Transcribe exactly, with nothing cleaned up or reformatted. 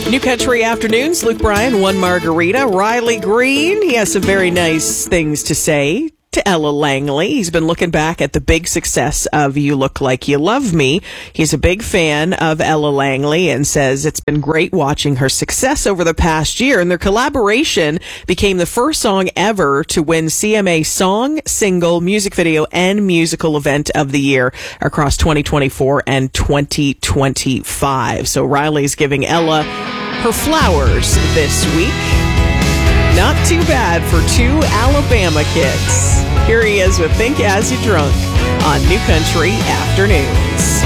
New Country Afternoons, Luke Bryan, one margarita. Riley Green, he has some very nice things to say to Ella Langley. He's been looking back at the big success of You Look Like You Love Me. He's a big fan of Ella Langley and says it's been great watching her success over the past year. And their collaboration became the first song ever to win C M A Song, Single, Music Video, and Musical Event of the Year across twenty twenty-four and twenty twenty-five. So Riley's giving Ella her flowers this week. Not too bad for two Alabama kids. Here he is with Think As You Drunk on New Country Afternoons.